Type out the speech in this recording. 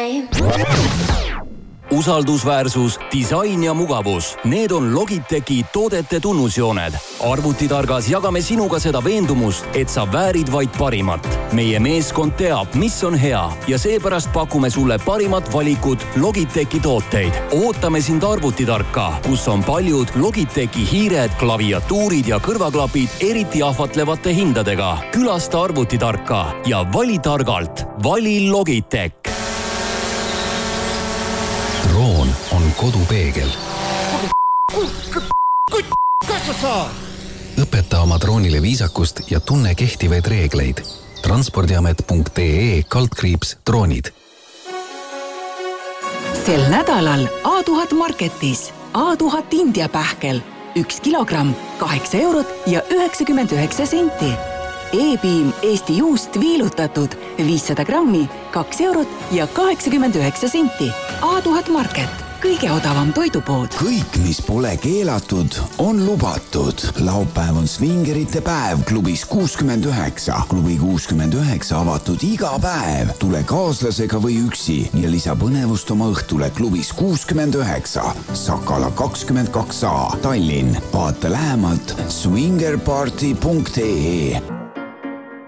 Usaldusväärsus, disain ja mugavus. Need on Logitechi toodete tunnusjooned. Arvutitargas jagame sinuga seda veendumust, et sa väärid vaid parimat. Meie meeskond teab, mis on hea ja seepärast pakume sulle parimat valikut Logitechi tooteid. Ootame sind Arvutitarka, kus on paljud Logitechi hiired, klaviatuurid ja kõrvaklapid eriti ahvatlevate hindadega. Külasta Arvutitarka ja vali targalt. Vali Logitech. Roon on kodupeegel. Õpeta oma droonile viisakust ja tunne kehtivaid reegleid. Transpordiamet.ee/droonid. Sel nädalal A1000 Marketis A1000 India pähkel 1 kilogramm 8 eurot ja 99 senti. E-piim Eesti juust viilutatud 500 grammi 2 eurot ja 89 senti. A1000 Market, kõige odavam toidupood. Kõik, mis pole keelatud, on lubatud. Laupäev on svingerite päev klubis 69. Klubi 69 avatud iga päev. Tule kaaslasega või üksi ja lisa põnevust oma õhtule klubis 69. Sakala 22A, Tallinn. Vaata lähemalt swingerparty.ee.